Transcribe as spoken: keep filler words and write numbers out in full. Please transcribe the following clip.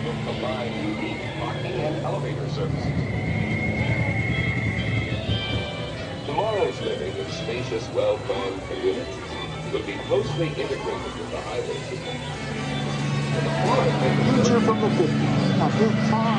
will combine unique parking and elevator services. Tomorrow's living in spacious, well-planned communities will be closely integrated with the highway system. And the Florida Future from the fifties. A big car.